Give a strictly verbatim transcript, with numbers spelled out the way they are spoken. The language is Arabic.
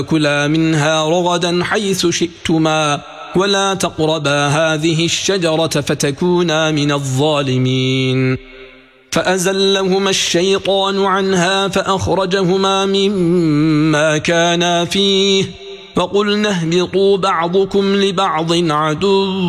كلا منها رغدا حيث شئتما ولا تقربا هذه الشجرة فتكونا من الظالمين فأزلهما الشيطان عنها فأخرجهما مما كانا فيه وقلنا اهبطوا بعضكم لبعض عدو